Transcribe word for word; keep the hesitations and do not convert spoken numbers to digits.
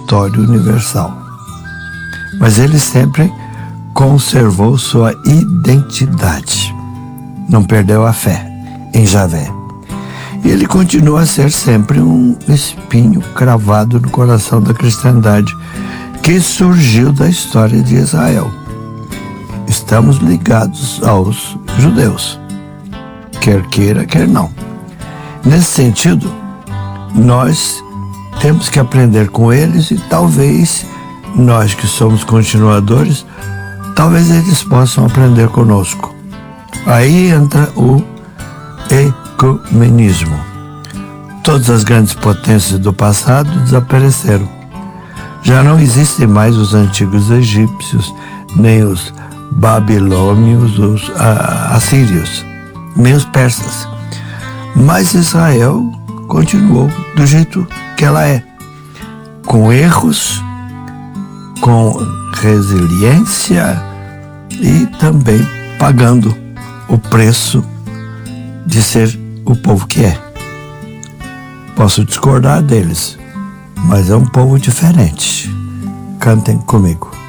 território universal. Mas ele sempre conservou sua identidade. Não perdeu a fé em Javé. E ele continua a ser sempre um espinho cravado no coração da cristandade que surgiu da história de Israel. Estamos ligados aos judeus, quer queira, quer não. Nesse sentido, nós temos que aprender com eles e talvez nós que somos continuadores, talvez eles possam aprender conosco. Aí entra o ecumenismo. Todas as grandes potências do passado desapareceram. Já não existem mais os antigos egípcios, nem os babilônios, os ah, assírios, nem os persas. Mas Israel continuou do jeito que ela é, com erros, com resiliência e também pagando o preço de ser o povo que é. Posso discordar deles, mas é um povo diferente. Cantem comigo.